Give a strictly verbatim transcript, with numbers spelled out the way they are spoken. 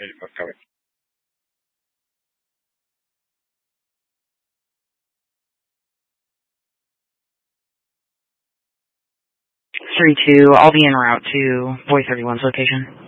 eighty-five, copy. three two, I'll be en route to Boy thirty-one's location.